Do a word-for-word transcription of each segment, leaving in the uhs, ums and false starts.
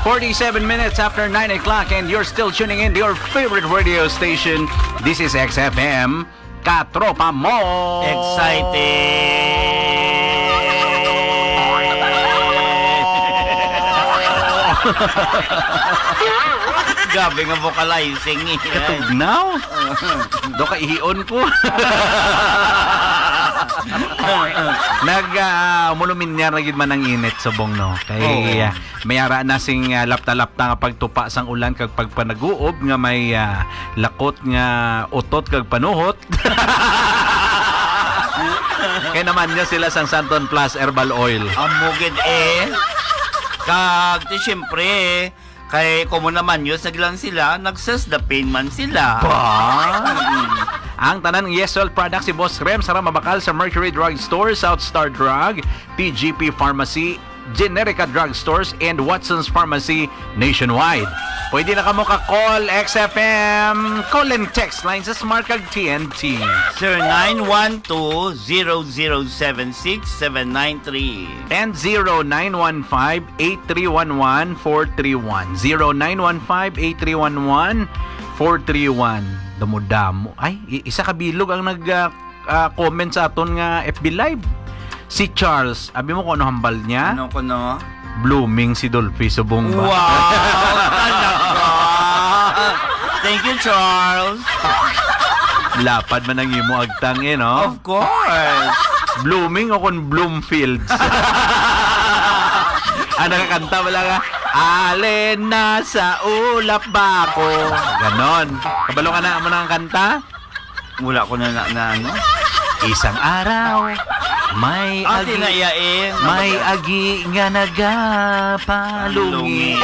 forty-seven minutes after nine o'clock and you're still tuning in to your favorite radio station. This is X F M, Katropa Mo! Grabe nga vocalizing eh. Now? Do ka ihion ko. Nag uh, mulumin niya ragid man ang init subong no. Kay uh, mayara na sing uh, lapta-lapta nga pagtupa sang ulan kag pagpanaguob nga may uh, lakot nga utot kag panuhot. Kaya naman niya sila sang Santon Plus Herbal Oil. Amugid eh. Kag ti syempre kay kumo naman yun, saglang sila, nagsas the pain man sila. Ba? Ang tanan Yesol products si Boss Rem sa mabakal sa Mercury Drug Store, South Star Drug, P G P Pharmacy, Generica Drug Stores, and Watson's Pharmacy nationwide. Pwede na kamo ka-call X F M, call and text line sa Smart Kag T N T. Sir nine one two, zero zero seven six, seven nine three and zero nine one five, eight three one one, four three one. zero nine one five, eight three one one, four three one. Damo-damo. Ay, isa ka bilog ang nag-comment uh, uh, sa aton nga F B Live. Si Charles, abi mo kung ano hambal niya? Ano ko no? Blooming si Dolphy subong ba? Wow! Talaga! Thank you, Charles. Lapad man ang imo agtang eh, no? Of course. Blooming o kung Bloomfields? Ah, nakakanta wala ka? Alin na sa ulap ba ako? Ganon. Kabalo ka na mo ng kanta? Wala ko na na, na ano? Isang araw, may Ah, agi, tinayain. may agi nga nagapalungi.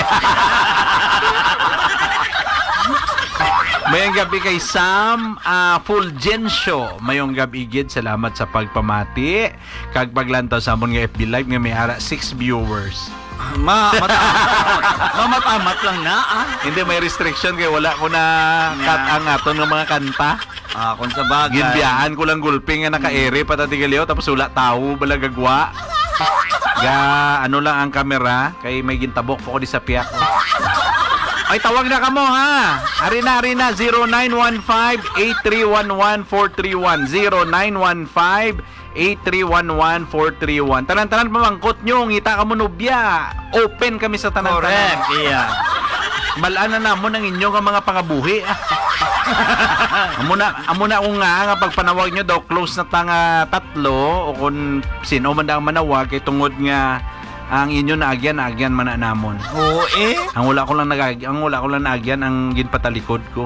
Mayong gabi kay Sam uh, Fulgencio. Mayong gabi gid, salamat sa pagpamati. Kag paglantaw sa amon nga F B Live nga may ara six viewers. Ma, matamat. Mamatamat lang na ah. Hindi may restriction kay wala ko na cut ang aton ng mga kanta. Ah, kung sa bagay. Ginbiyahan ko lang gulping nga naka-ere patatigalyo tapos wala tao bala gagwa. Ga ano lang ang kamera kay may gintabok po ko di sa piyak ko. Ay tawag na kamo ha. Ari na ari na zero nine one five, eight three one one, four three one zero nine one five, eight three one one, four three one. Tanan-tanan pamangkot nyo ngita ka mo nobya. Open kami sa tanan-tanan. Correct, iya. Balaan na namon ang inyong mga pangabuhi. amo na amo na kung nga nga pagpanawag nyo daw close na tanga tatlo o kung sino man daw manawag kay tungod nga ang inyo na agyan agyan man na namon. Oo eh. Ang wala ko lang nag ang wala ko lang na agyan ang ginpatalikod ko.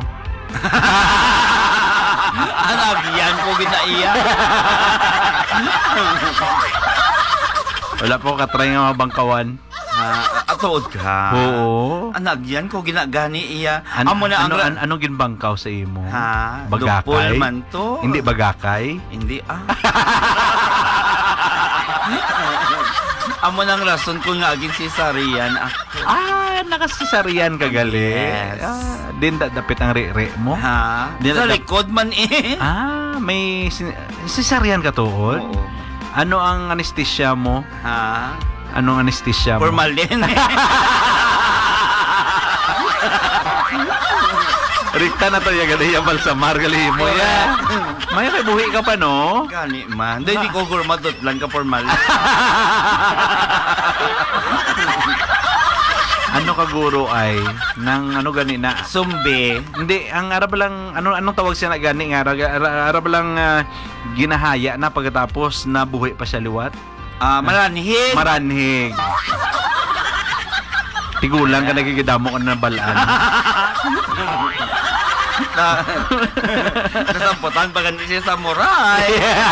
Ang agyan ko ginaiya. Wala po katry nga mabangkawan. Ah, atood ka. Oo. Anak yan ko ginagani iya. An- Amo na ang ano, ra- an- anong ginbangkaw sa imo? ha, Bagakay? dupol man to. Hindi bagakay? Hindi ah. Amo nang rason ko nga agin si Sarian ako. Ah, nakasisarian ka gali. Yes. Ah, din da- dapit ang re-re mo. Ha? Di- Sa da- likod man eh. Ah, may sin- sisarian ka tuod? Oo. Ano ang anesthesia mo? Ha? Anong anesthesia mo? Formal din. Rikta na to yung gali yung balsamar gali mo ya. May kay buhi ka pa no? Gani man. Hindi ko gurmadot lang ka formal. Ano ka guro ay nang ano gani na? Sumbe. Hindi, ang arab lang ano anong tawag siya na gani nga arab, arab lang uh, ginahaya na pagkatapos na buhi pa siya liwat. Ah, maranhig. Maranhig. Tigulang ka nagigidamo ka na balaan. na, nasamputan pa ganito siya samurai.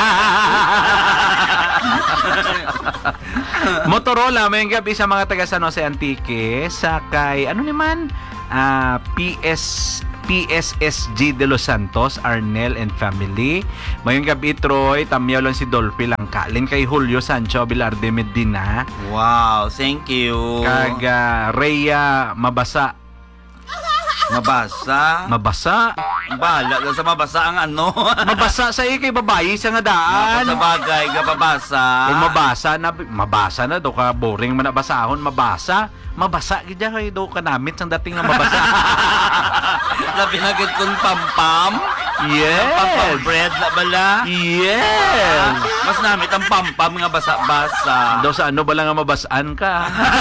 Motorola, may gabi sa mga taga San Jose Antique sa kay ano naman uh, P S P S S G de Los Santos, Arnel and family. Mayong gabi Troy, tamyaw lang si Dolphy lang kalin kay Julio Sancho Bilarde Medina. Wow, thank you. Kag uh, Rhea Mabasa. Mabasa. Mabasa. Bahala ka sa mabasa ang ano. Mabasa sa iyo kay babae sa nga Ako daan. sa bagay ka pabasa. Kung mabasa na, mabasa na do ka boring man na basahon, mabasa. Mabasa gid kay do ka namit sang dating nga mabasa. Labi na gid kung pampam. Yes. Pampam bread na bala. Yes. Mas namit ang pampam nga basa-basa. Daw sa ano ba lang nga mabasaan ka?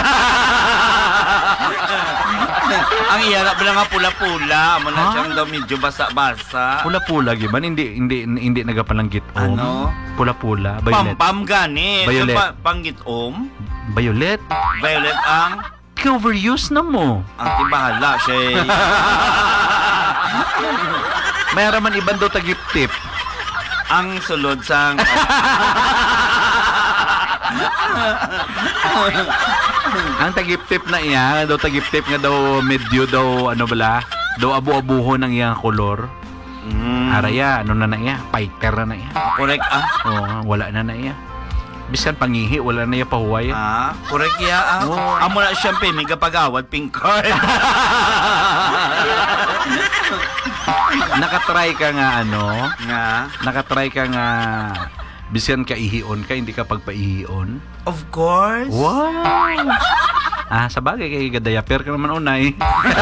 Ang iharap ba lang nga pula-pula. Amo na Ha? siyang daw medyo basa-basa. Pula-pula giban hindi hindi hindi nagapalanggit om. Ano? Pula-pula, violet. Pampam gani. Violet. So, pa- panggitom. Violet. Violet ang Overuse na mo. ang tibahala siya. eh. Mayroon man ibang daw tagip-tip. Ang sulod sang Ang tagip-tip na iya, daw tagip-tip nga daw medyo daw ano bala, daw abu-abuho ng iyang kolor. mm, Araya, ano na na iya? Fighter na na iya. correct ah. Oo, wala na na iya. Biskan pangihi, wala na iya pahuway. Ah, correct ya ah. Oo. Amo na siyang pimi kapagawad pink card. Nakatry ka nga ano, Nga. nakatry ka nga biskan ka ihion ka, hindi ka pagpaihion. Of course. Wow! Ah, sa bagay kay gadayaper ka naman unay.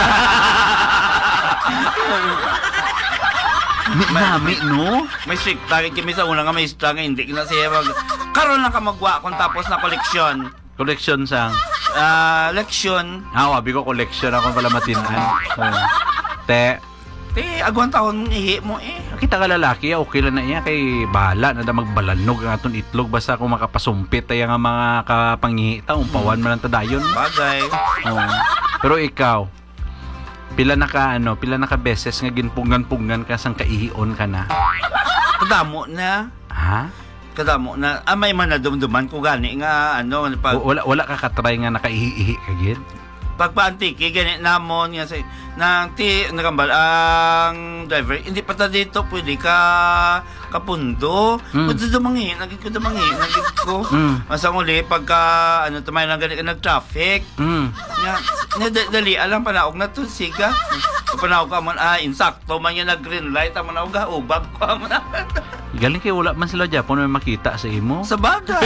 Nami, no? May strict target kami sa una nga may strict nga hindi na siya mag karon lang ka magwa kung tapos na koleksyon. Collection sang. Ah, leksyon. Ah, wabi ko collection ako pala matinan. Oh. Te, Te, agwan taon ihi mo eh. kita ka lalaki, okay lang na iya kay bahala na da magbalanog ang aton itlog basta kung makapasumpit ay nga mga kapangihi ta umpawan man ang tadayon. Bagay. Oh. Pero ikaw, pila na ka ano, pila na ka beses nga ginpunggan-punggan ka sang kaihion ka na. Kadamo na. Ha? Kadamo na. Ah, may man nadumduman ko gani nga ano pag W- wala wala ka katry nga nakaihi-ihi ka gid. pagpaantiki gani namon nga sa nang ti nagambal ang driver hindi pa ta dito pwede ka kapundo. Mm. Pwede dumangi, nagid ko dumangi, nagid ko. Mm. Masang uli pagka ano tumay na gani ka nag-traffic. Mm. Nga, nga da- dali alam panaog na to siga. Panaog ka man ah insakto man yan nag green light amo na uga ubab ko amo na. Galing kay wala man sila Japon may makita sa imo. Sa bagay.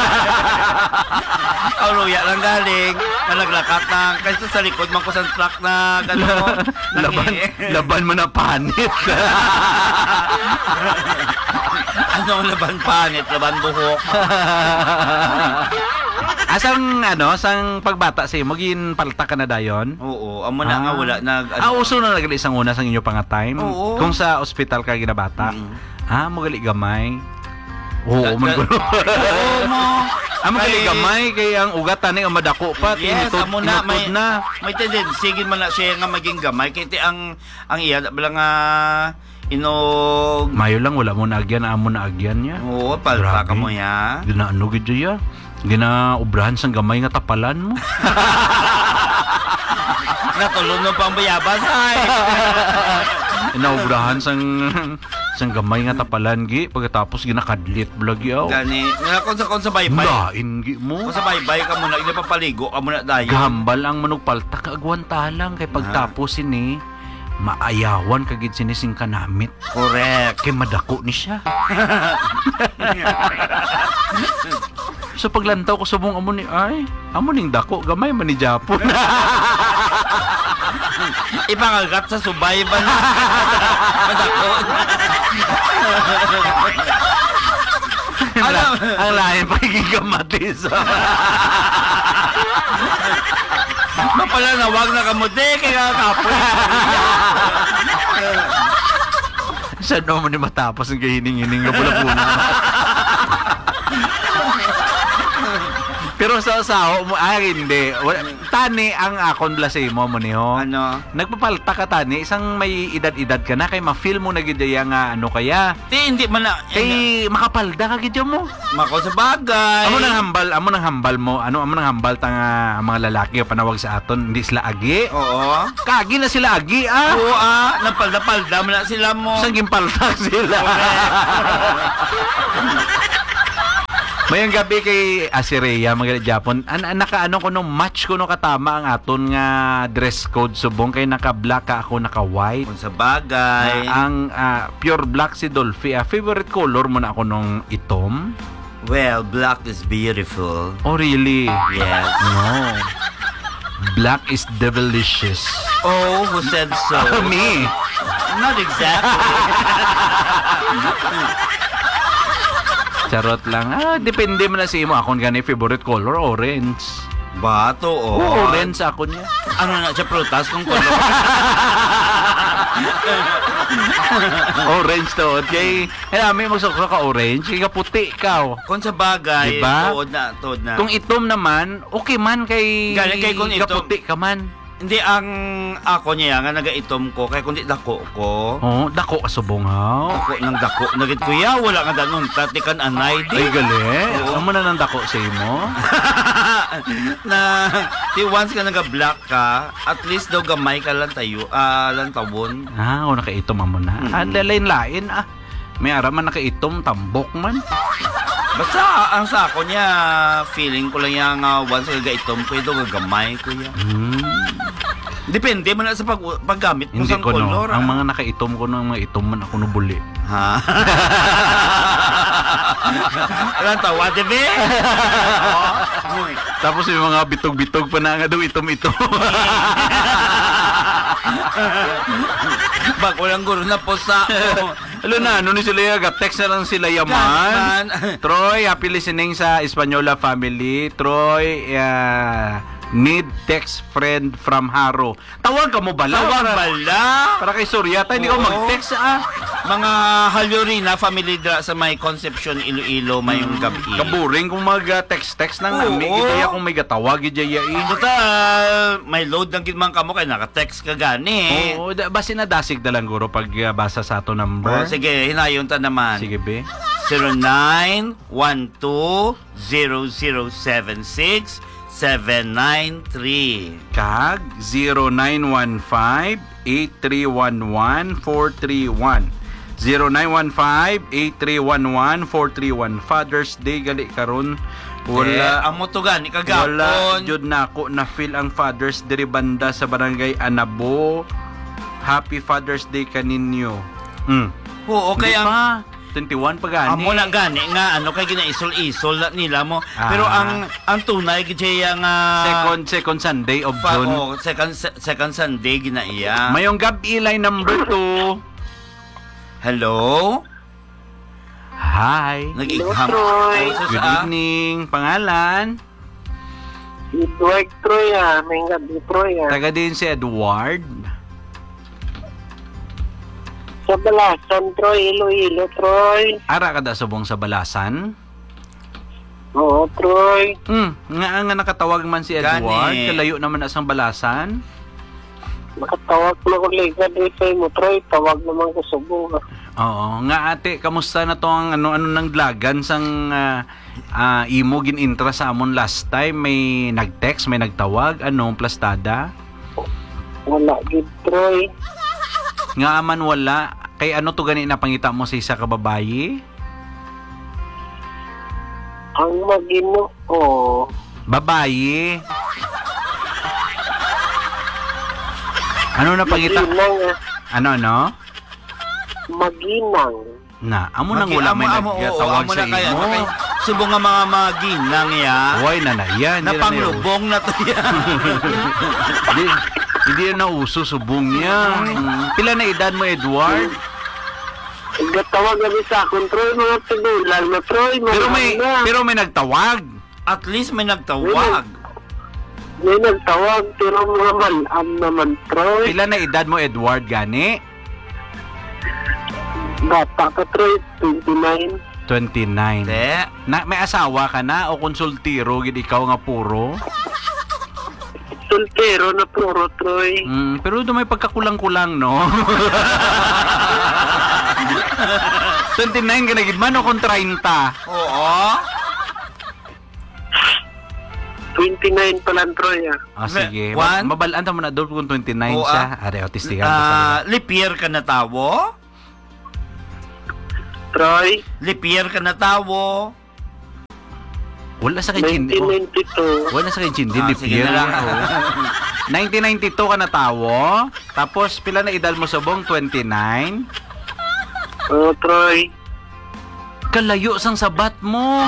Auluya lang galing. Na naglakat ng kasi sa likod man ko sa truck na gano'n. laban laban mo na panit. Ano ang laban panit, laban buhok. Asang ano, sang pagbata sa imo gin palta ka na dayon? Oo, amo na nga wala nag Ah, uso na nagali isang una sang inyo pa nga time. Oo. Kung sa ospital ka ginabata. Mm. Ah, mo gali gamay. Oo, man ko. Oo mo. Amo gali Kay- gamay kay ang ugat tani ang madako pa Yes, tinutod amo na may na. may tendency gid man na siya nga maging gamay kay ti ang ang iya bala nga inog. Mayo lang wala mo na agyan, amo na agyan niya. Oo, palta ka Grabe. mo ya. Ginaano gid ya. Ginaubrahan sang gamay nga tapalan mo. Natulog no pang bayabas ay. Inaubrahan sang sang gamay nga tapalan gi pagkatapos ginakadlit vlog yaw. Gani, nga kon sa kon sa baybay. Lain gi mo. Kung sa baybay ka muna, hindi papaligo ka muna dayo. Gambal ang manugpalta kaagwan talang kay pagtapos ini maayawan kagid sinising kanamit. Correct. Kay madako ni siya. So paglantaw ko subong amo ni ay, amo ning dako gamay man ni Japon. Ipangagat sa subay ba na? Madako. ang, Alam. la- ang lain pagigamatis. Mapala na wag na kamuti kaya kapoy. Sa no mo ni matapos ang kahining-hining nga bula-bula. Pero sa sao mo ay hindi. Wala- Tani ang akon blasemo mo niyo. Ano? Nagpapalta ka tani isang may edad-edad ka na kay ma-feel mo na gid ya nga ano kaya. Ti, hindi man na. Kay makapalda ka gid mo. Mako sa bagay. Amo nang hambal, amo nang hambal mo. Ano amo nang hambal ta nga ang mga lalaki o panawag sa aton, hindi sila agi. Oo. Kagi na sila agi ah. Oo ah. Napalda-palda mo na sila mo. Sang gimpalta sila. Mayang gabi kay Asireya, mga Japon. An, an nakaano ko nung match ko no katama ang aton nga dress code subong kay naka-black ka ako naka-white. Kung sa bagay. Ah, ang ah, pure black si Dolphy. Ah, favorite color mo na ako nung itom? Well, black is beautiful. Oh, really? Yes. No. Black is delicious. Oh, who said so? Me. Not exactly. Charot lang. Ah, depende mo na sa imo. Akong gani favorite color, orange. Bato, oh. Oh, orange ako niya. Ano na siya prutas kung color? Orange to. Kay, kaya may magsukro ka orange. Kaya puti ka. Kung sa bagay, Diba? tuod na, tuod na. Kung itom naman, okay man kay Galing kay kung itom. kaputi ka man. Hindi, ang ako niya, nga nagaitom ko, kaya kundi dako ko, Oh, dako ka subong ha. dako ng dako, nagit kuya, wala ka danon, tatikan anay, Ay, di. gali. Oo. Amo na ng dako sa imo. Na, di once ka naga-black ka, at least daw gamay ka lang tayo, ah, lang tawon. Ah, o nakaitom amo na. Mm. Ah, lain-lain ah. May ara man nakaitom, tambok man. Basta, ang sa ako niya, feeling ko lang yung uh, once ka nagaitom ko, ito gagamay kuya. Hmm. Depende mo na sa pag paggamit mo Hindi sa ko no. color. Ang ah. mga nakaitom ko ng mga itom man ako nubuli. Ha? Alam tawa, di ba? Oo. Uy. Tapos yung mga bitog-bitog pa na nga daw itom-itom. Bak, walang guro na po sa... Alo na, ano ni sila yung text na lang sila yaman. Yaman. Troy, happy listening sa Espanyola family. Troy, uh, need text friend from Haro. Tawag ka mo bala? Tawag Para- bala. Para kay Suryata, hindi ko Oo. mag-text ah. Mga Halyorina family dra sa may Concepcion, Iloilo, mayong gabi. Kaburing kung mag-text-text lang Oo. namin. Gidaya kung may gatawag, gidaya eh. Total, may load ng gitmang kamo kay naka-text ka gani. Oo, da, basi na dasig na lang guro pag uh, basa sa ato number. Oh, sige, hinayon ta naman. Sige, be. zero nine one two zero zero seven six seven nine three. Kag zero nine one five eight three one one four three one. zero nine one five eight three one one four three one. Father's Day gali karon. Eh, Wala ang motogan, wala ikagapon. jud na ako na feel ang Father's Day banda sa barangay Anabo. Happy Father's Day kaninyo. Mm. Oo, okay Hindi ang... pa. twenty-one pa gani. Amo na gani nga ano kay ginaisol-isol na nila mo. Ah. Pero ang ang tunay kaya nga Second second Sunday of fa- June. oh, second se- second Sunday ginaiya. Mayong gabi line number two. Hello? Hi. Nag-igham. Hello, Troy. Oh, sus, Good ah. evening. Pangalan? Edward Troy ah, may gabi Troy ah. Taga din si Edward. Sa Balasan Troy, Iloilo Troy. Ara kada subong sa Balasan. Oo Troy. Hmm, nga nga nakatawag man si Edward. Gani. Kalayo naman na sang Balasan. Makatawag na ko liga dito mo Troy, tawag naman ko subong ah. Oo, nga ate, kamusta na to ang ano-ano ng dlagan sang ah, ah, imo gin intra sa amon last time? May nag-text, may nagtawag, anong plastada? Wala gid Troy. Nga aman wala. Kay ano to gani napangita mo sa isa ka babayi? Ang magino oh. Babayi. Ano napangita? Maginang ah. Ano ano? Maginang. Na, amo nang Magi- wala amo- may amo, oo, nagtawag amo sa na kaya, imo. kay subong nga mga maginang ya. Hoy, na na yan. Na panglubong na to ya. Hindi, hindi na uso subong niya. Mm. Pila na edad mo, Edward? Gatawag kami sa akong Troy, mga tigulang na Troy. Mga Pero may na. pero may nagtawag. At least may nagtawag. May nagtawag, pero mga malam naman Troy. Pila na edad mo, Edward, gani? Bata ka Troy, twenty-nine. twenty-nine. Te. Na, may asawa ka na o konsultiro gid ikaw nga puro? Soltero na puro Troy. Mm, pero do may pagkakulang-kulang, no? twenty-nine ka na gid man o kung thirty? Oo. twenty-nine pa lang Troy ah. Ah, sige. One. Ma- mabalaan ta mo na adult kung twenty-nine Oo, siya. Are, autistikan ko Ah, lipier ka na tawo? Troy, Lipier ka na tawo? Wala sa kay Chindi. nineteen Oh. ninety-two. Wala sa kay Chindi. Ah, Di sige na lang. nineteen ninety-two ka natawo. Tapos, pila na edad mo subong? twenty-nine. Oh, Troy. Kalayo sang sabat mo.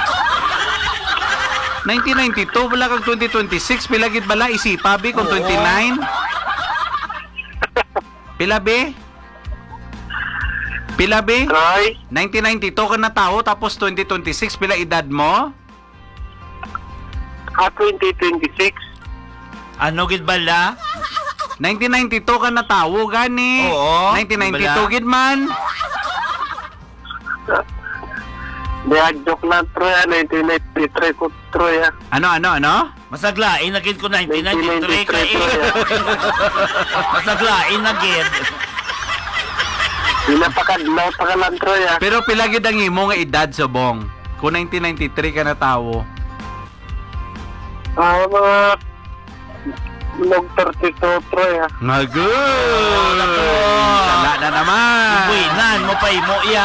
nineteen ninety-two, wala kag twenty twenty-six. Pila gid bala? Isipa, be, kung Oo. twenty-nine. Pila, be? Pila, be? Troy. nineteen ninety-two ka natawo, tapos twenty twenty-six, pila edad mo? Ah, twenty twenty-six. Ano gid bala? nineteen ninety-two ka natawo, gani. Oo. nineteen ninety-two Bala. gid man. Diya, joke lang, Troy. ah, nineteen ninety-three ko, Troy. ah. Ano, ano, ano? Masaglain na gid ko nineteen ninety-three kay Troy. ah. Masaglain na gid. Pinapakadlaw pa ka lang, Troy. ah. Pero pila gid ang imo nga edad subong? Kung nineteen ninety-three ka natawo. Ah, mga... Nog thirty-two, Troy. ah. Magod! Wala na naman. Buinan mo pa imo iya.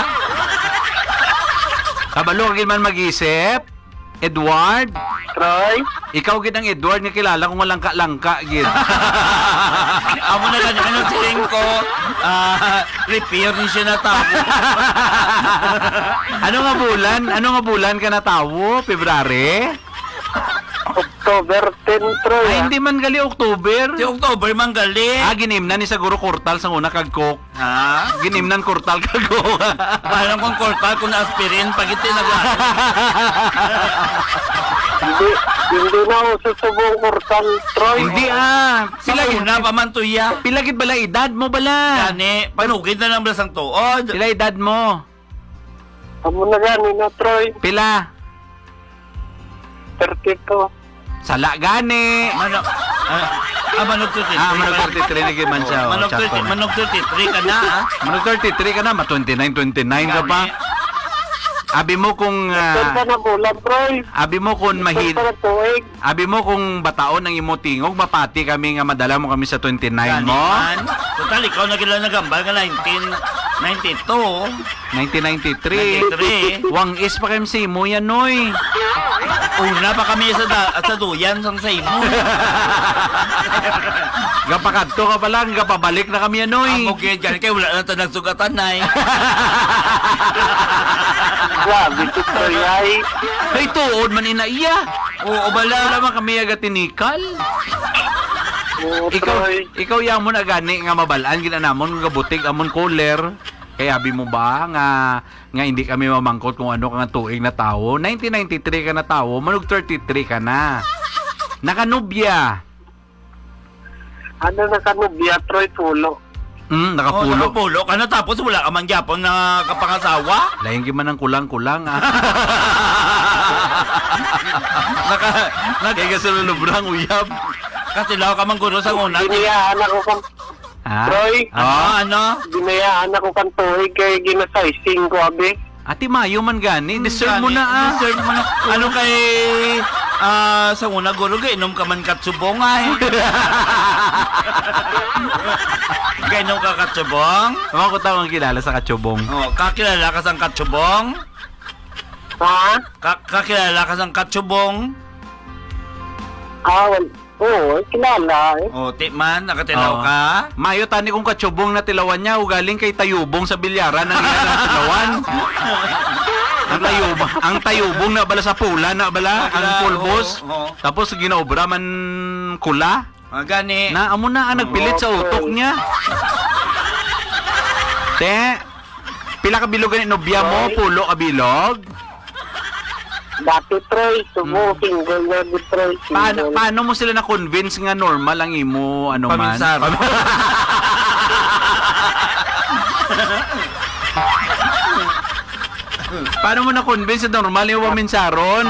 Kabalo gid man mag-isip. Edward, Troy. ikaw gid ang Edward nga kilala kung walang ka-langka gid. Amo na lang ano siling ko. Ah, repair ni siya na tao. Ano nga bulan? Ano nga bulan ka natawo? February? October tenth, Troy. Ay, ah. hindi man gali October. Si October man gali. Ah, ginimnan ni siguro kurtal sa una kag coke. Ha? Ginimnan kurtal kag coke. Parang kung kortal kung aspirin pag iti naglato. Hindi, hindi na ako susubong kurtan, Troy. Hindi ah. Sa Pila gid una pa man tuya. Pila gid bala edad mo bala? Gani, panugid na ng blasang tuod. Pila edad mo? Amo na gani na, Troy. Pila? thirty-two. Sala gani. Manok, ah, ah, manok thirty-three. Ah, manok thirty-three na gid man siya. oh, Manok sakto thirty, na. manok thirty-three ka na, ah. Manok thirty-three ka na, ma twenty-nine, twenty-nine ka pa. Abi mo kung Saan ka ah, na bulan, Troy? abi mo kung Saan mahid ka na tuig? abi mo kung bataon ang imo tingog, mapati kami nga madala mo kami sa twenty-nine mo. Gani, man. Total, ikaw na gila nagambal ka nineteen ninety-two. nineteen ninety-three. ninety-three. Wang is pa kami sa imo yan, noy. Una pa kami sa, da, sa duyan sang sa imo. Gapakadto ka pa lang, gapabalik na kami yan, noy. Amo kaya dyan kayo wala na ito nagsugatan na eh. Grabe si Troy ay. Ay, tuod man ina iya. Oo, Wala bala. naman kami agatinikal. Oo, Ikaw, Troy. ikaw yamon na gani nga mabalaan gina namon nga butik amon cooler. Kaya abi mo ba nga nga hindi kami mamangkot kung ano ka nga tuig na tawo. nineteen ninety-three ka na tawo, manug thirty-three ka na. Nakanubya. Ano na kanubya, Troy, pulo. Mm, Oh, nakapulo. nakapulo ka na tapos wala ka man gyapon na kapangasawa. Lain gyud man ang kulang-kulang ah. Naka, nag, Kaya kasululubrang uyab. kasi law ka man guro sa una. Ginayaan ako kan... Ha? Troy. Ano, Oh. ano? Ginayaan ako kan tuig kay ginasizing ko, abi. Ati Mayo man gani, deserve mo na ah. Deserve mo na. Ano kay ah sa una guro kay inom ka man katsubong ay. Kay inom ka katsubong? Mga ko tawang kilala sa katsubong. Oh, kakilala ka sang katsubong? Ha? Ka kakilala ka sang katsubong? Ah, well, oo, kilala eh. Oh, ti man nakatilaw Oo. ka? Mayo tani kung katsubong na tilawan niya, ugaling kay tayubong sa bilyaran ang ilan na tilawan. ang tayubong, ang tayubong na bala sa pula na bala, ang Nakila- pulbos. oo, oo. Tapos ginaobra man kula. Ah, gani. Na amo na ang nagpilit sa utok niya. Te, pila ka bilogan ni nobya mo, pulo ka bilog. Dati, Troy, subo, single na di, Troy. Hmm. Paano, single. paano mo sila na-convince nga normal ang imo ano man? Paminsar. Paano mo na-convince na normal yung paminsaron?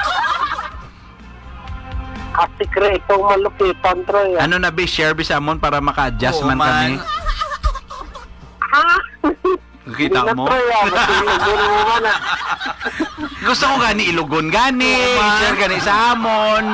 Kasi kretong malupitan, Troy. ah. Ano na be, share bisa amon para maka-adjust Oo, man kami. Ha? Kita Hindi na, mo? Troy, ah. Masilugon mo man, ah. Gusto ko gani ilugon gani, Oo, man. share gani sa amon.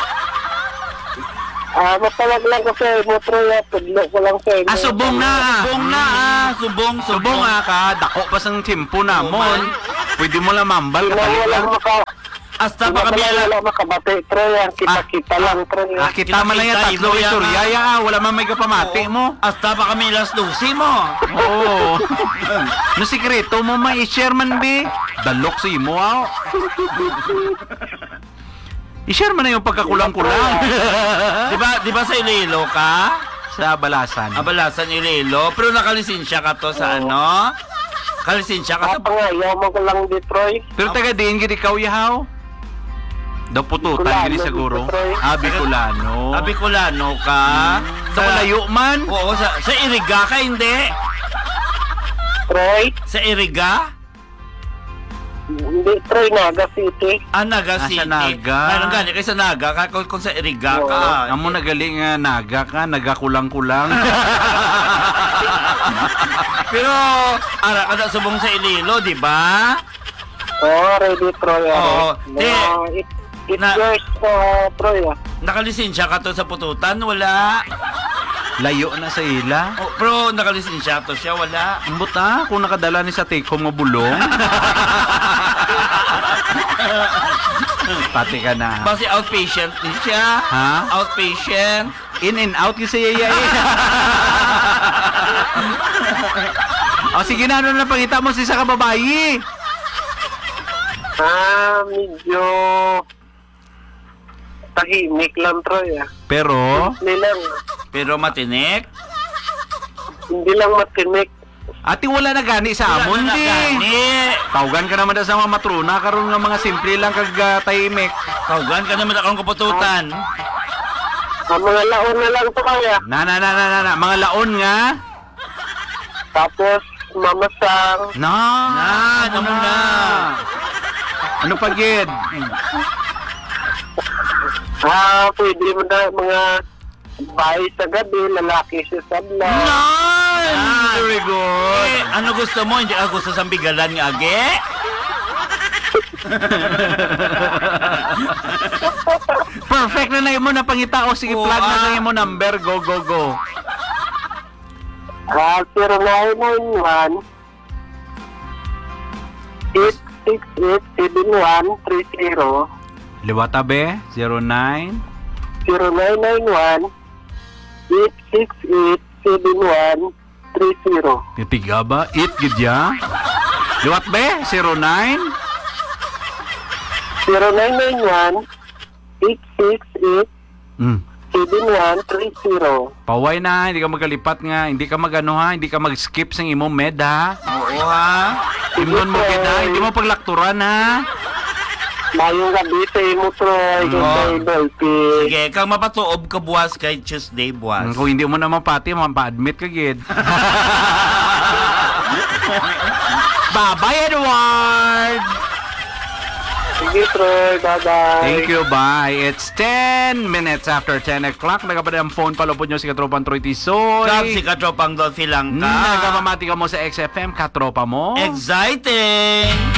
Ah, matawag lang ko sa mo, Troy, ah. Tudlo ko lang sa inyo. Ah, subong na. Subong na ah, subong, subong. Subong nga ka, dako pa sang timpo namon. Pwede mo lang mambal Wala, kapalik walang lang. maka... Hasta Wala pa kami alas... wala makabati, Troy. Ang kita-kita lang, Troy. Ah, kita man lang yan, Kita-kita, tatlo imo yan, istoryaya ah. Wala man may kapamati mo. Hasta pa kami alas dosi mo. Oo. No sikreto mo may i-share man, be. Dalok si mo, ah. I-share mo na yung pagkakulang-kulang. Di ba, di ba sa Iloilo ka? Sa balasan. Abalasan Iloilo, pero nakalisensya ka to sa ano? Kalisensya ka At to. pangayaw mo ko lang di, Troy. Pero taga diin gid ikaw yahaw. Daw pututan Bicolano, gid siguro. Troy. Ah, Bicolano. Ah, Bicolano ka? Sa malayo man. Oo, sa, sa Iriga ka, hindi? Troy? Sa Iriga? Hindi, Troy, Naga City. Ah, Naga Ah, sa City. Naga. Mayroon gani kay sa Naga ka, kung, kung sa Iriga ka. Amo nagali nga naga ka, nagakulang-kulang. Pero, ara ka na subong sa Iloilo, di ba? Oo, ready, Troy. Oo. No, Eh, it, it's na- yours, uh, Troy. ah. Nakalisensya ka to sa pututan? Wala. Layo na sa ila. Oh, pero nakalisensya to siya? Wala. Ambot ah, kung nakadala ni sa take home nga bulong. Pati ka na. Basi outpatient din siya. Ha? Outpatient. In and out yung sa yaya eh. O sige na, ano na pangita mo si sa kababayi? Ah, medyo tahimik lang, Troy. Ah. Pero, Hindi lang, Pero matinik. hindi lang matinik. ati wala na gani sa amon Wala na di. gani. Tawgan ka naman na sa mga matruna, karon nga mga simple lang kag uh, tahimik. Tawgan ka naman akong kapututan. Ang mga laon na lang to kaya. Na na na na na, na. mga laon nga. Tapos, mamasang. Na, Na, ano naman na. Ano pa gid? Ah, pwede mo na mga bahay sa gabi, lalaki sa sabla. Nice! Very good. Eh, ano gusto mo? Hindi ka gusto sa bigalan nga, age? Perfect na na mo na pangita o sige Oo, plug na ah. lang mo number. Go, go, go. Ah, zero nine nine one eight six eight seven one three zero. Liwata be, zero nine. zero nine nine one eight six eight seven one three zero. Pipiga ba? It gid ya? Liwat be, zero nine. zero nine nine one eight six eight Mm. seven one three zero. Paway na, hindi ka magkalipat nga, hindi ka magano ha, hindi ka mag-skip sa imong med ha. Oo, ha? Imnon mo gid ha, hindi mo paglakturan ha. Mayong gabi sa imo, Troy. Oo. Kay Dolphy. Sige, kang mapatuob ka buwas kay Tuesday buwas. Kung hindi mo na mapati, mapa-admit ka gid. Bye-bye, Edward! Sige, Troy. Bye-bye. Thank you, bye. It's ten minutes after ten o'clock. Nagapad ang phone, palupod nyo si Katropang Troy Tisoy. Kag si Katropang Dolphy lang ka. Nagpapamati ka mo sa X F M, katropa mo. Exciting!